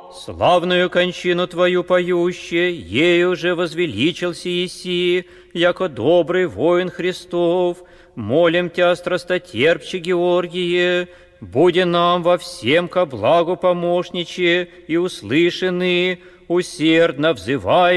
Славную кончину Твою поюще, ею же возвеличился еси, яко добрый воин Христов. Молим Тя, страстотерпче Георгие, буди нам во всем ко благу помощниче и услышаны, усердно взывай